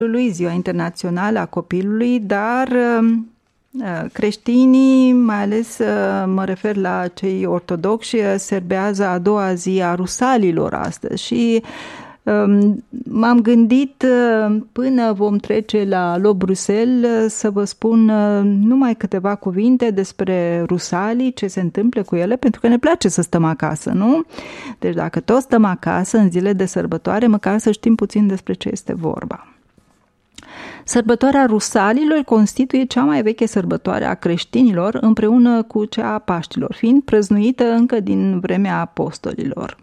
Ziua Internațională a Copilului, dar creștinii, mai ales mă refer la cei ortodoxi, serbează a doua zi a Rusalilor astăzi și m-am gândit până vom trece la Allo Bruxelles să vă spun numai câteva cuvinte despre rusalii, ce se întâmplă cu ele, pentru că ne place să stăm acasă, nu? Deci dacă toți stăm acasă în zile de sărbătoare, măcar să știm puțin despre ce este vorba. Sărbătoarea rusalilor constituie cea mai veche sărbătoare a creștinilor împreună cu cea a Paștilor, fiind prăznuită încă din vremea apostolilor.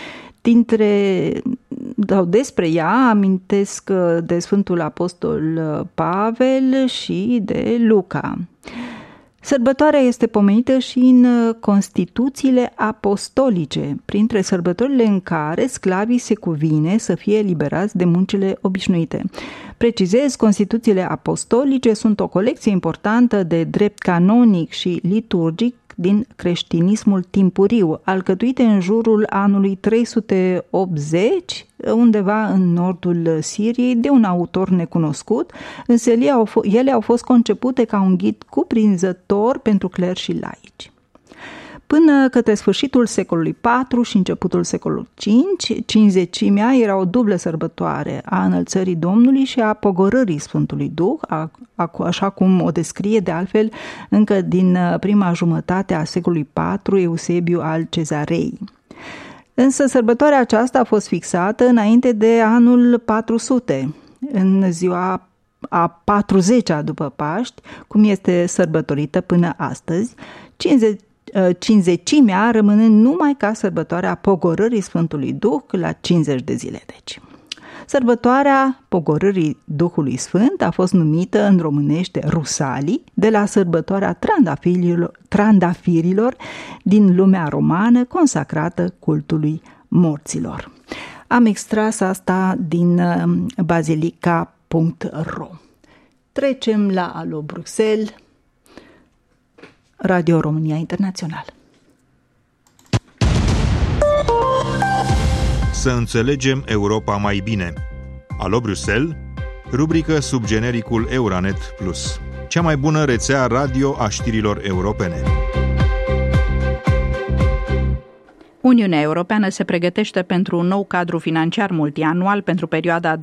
Despre ea amintesc de Sfântul Apostol Pavel și de Luca. Sărbătoarea este pomenită și în Constituțiile apostolice, printre sărbătorile în care sclavii se cuvine să fie eliberați de muncile obișnuite. Precizez, Constituțiile apostolice sunt o colecție importantă de drept canonic și liturgic din creștinismul timpuriu, alcătuite în jurul anului 380, undeva în nordul Siriei, de un autor necunoscut, însă ele au fost concepute ca un ghid cuprinzător pentru cler și laici. Până către sfârșitul secolului IV și începutul secolului V, Cincizecimea era o dublă sărbătoare a înălțării Domnului și a pogorârii Sfântului Duh, așa cum o descrie de altfel încă din prima jumătate a secolului IV Eusebiu al Cezarei. Însă sărbătoarea aceasta a fost fixată înainte de anul 400, în ziua a 40-a după Paști, cum este sărbătorită până astăzi, Cincizecimea rămânând numai ca sărbătoarea pogorârii Sfântului Duh la 50 de zile. Deci, sărbătoarea pogorârii Duhului Sfânt a fost numită în românește rusalii, de la sărbătoarea trandafirilor din lumea romană consacrată cultului morților. Am extras asta din bazilica.ro. Trecem la Allo Bruxelles, Radio România Internațional. Să înțelegem Europa mai bine. Allo Bruxelles, rubrică sub genericul Euranet Plus, cea mai bună rețea radio a știrilor europene. Uniunea Europeană se pregătește pentru un nou cadru financiar multianual pentru perioada 2028-2034.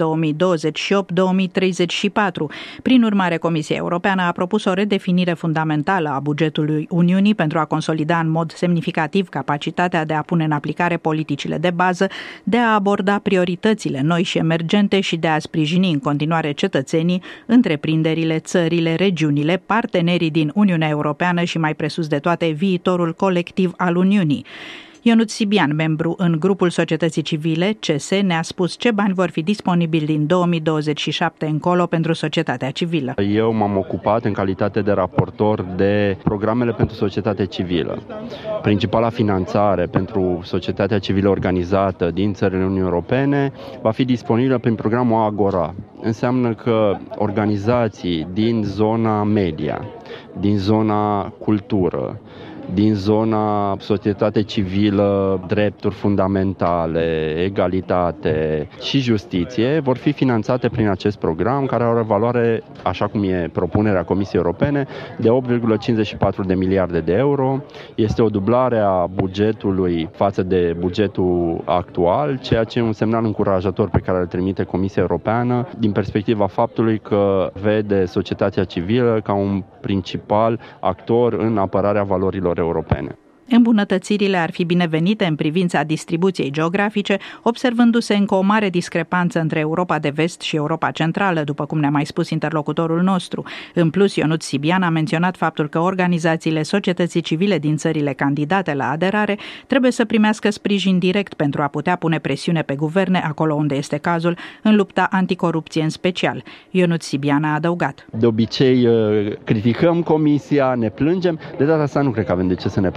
Prin urmare, Comisia Europeană a propus o redefinire fundamentală a bugetului Uniunii pentru a consolida în mod semnificativ capacitatea de a pune în aplicare politicile de bază, de a aborda prioritățile noi și emergente și de a sprijini în continuare cetățenii, întreprinderile, țările, regiunile, partenerii din Uniunea Europeană și mai presus de toate viitorul colectiv al Uniunii. Ionuț Sibian, membru în grupul societății civile, CESE, ne-a spus ce bani vor fi disponibili din 2027 încolo pentru societatea civilă. Eu m-am ocupat în calitate de raportor de programele pentru societatea civilă. Principala finanțare pentru societatea civilă organizată din țările Uniunii Europene va fi disponibilă prin programul Agora. Înseamnă că organizații din zona media, din zona cultură, din zona societate civilă, drepturi fundamentale, egalitate și justiție vor fi finanțate prin acest program, care are o valoare, așa cum e propunerea Comisiei Europene, de 8,54 de miliarde de euro. Este o dublare a bugetului față de bugetul actual, ceea ce e un semnal încurajator pe care îl trimite Comisia Europeană din perspectiva faptului că vede societatea civilă ca un principal actor în apărarea valorilor europene. Îmbunătățirile ar fi binevenite în privința distribuției geografice, observându-se încă o mare discrepanță între Europa de Vest și Europa Centrală, după cum ne-a mai spus interlocutorul nostru. În plus, Ionuț Sibian a menționat faptul că organizațiile societății civile din țările candidate la aderare trebuie să primească sprijin direct pentru a putea pune presiune pe guverne, acolo unde este cazul, în lupta anticorupție în special. Ionuț Sibian a adăugat. De obicei criticăm Comisia, ne plângem, de data asta nu cred că avem de ce să ne plângem, cred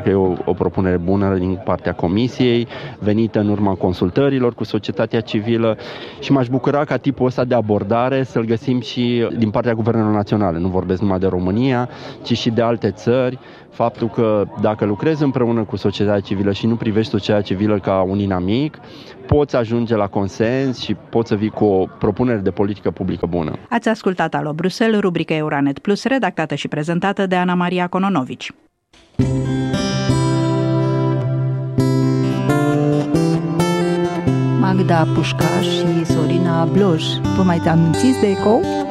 că e o propunere bună din partea Comisiei, venită în urma consultărilor cu societatea civilă și m-aș bucura ca tipul ăsta de abordare să-l găsim și din partea guvernelor naționale. Nu vorbesc numai de România, ci și de alte țări. Faptul că dacă lucrezi împreună cu societatea civilă și nu privești societatea civilă ca un inamic, poți ajunge la consens și poți să vii cu o propunere de politică publică bună. Ați ascultat Alo Bruxelles, rubrica Euranet Plus, redactată și prezentată de Ana Maria Cononovici. Magda Pușca și Sorina Bloj. Vă mai amintiți de ecou?